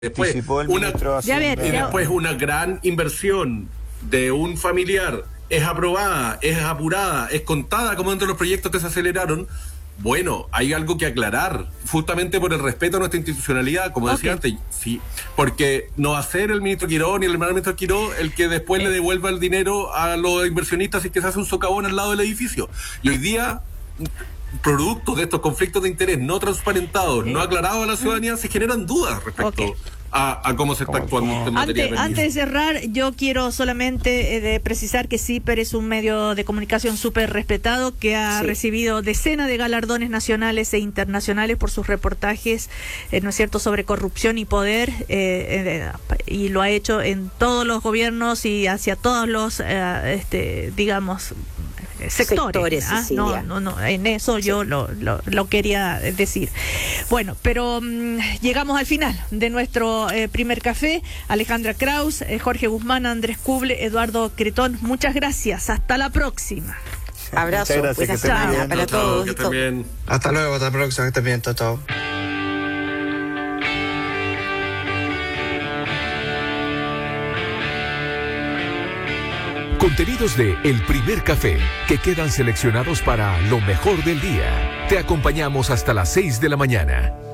Después, Participó el una, ministro Ya ver, y ya- después una gran inversión de un familiar es aprobada, es apurada, es contada como dentro de los proyectos que se aceleraron. Bueno, hay algo que aclarar, justamente por el respeto a nuestra institucionalidad, como decía Ok. antes, sí, porque no va a ser el ministro Quiró ni el hermano ministro Quiró el que después le devuelva el dinero a los inversionistas y que se hace un socavón al lado del edificio. Y hoy día, producto de estos conflictos de interés no transparentados, no aclarados a la ciudadanía, se generan dudas respecto Ok. a cómo se está actuando en materia de permisos. Antes de cerrar, yo quiero solamente de precisar que CIPER es un medio de comunicación súper respetado que ha recibido decenas de galardones nacionales e internacionales por sus reportajes, ¿no es cierto?, sobre corrupción y poder, y lo ha hecho en todos los gobiernos y hacia todos los, digamos, sectores. Cecilia. No, en eso yo lo quería decir. Bueno, pero llegamos al final de nuestro primer café. Alejandra Kraus, Jorge Guzmán, Andrés Cuble, Eduardo Cretón, muchas gracias. Hasta la próxima. Abrazo, Muchas gracias, buena que estén muy semana bien. para Chao, todos. que estén bien. Hasta luego, hasta la próxima, que estén bien, chao. Contenidos de El Primer Café, que quedan seleccionados para lo mejor del día. Te acompañamos hasta las 6 de la mañana.